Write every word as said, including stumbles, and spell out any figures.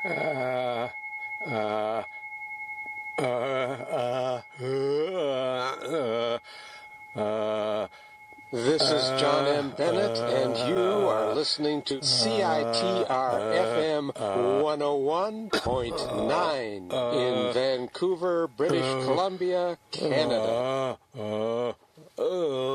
Uh, uh, uh, uh, uh, uh, This is John M. Bennett, and you are listening to C I T R F M one oh one point nine in Vancouver, British Columbia, Canada.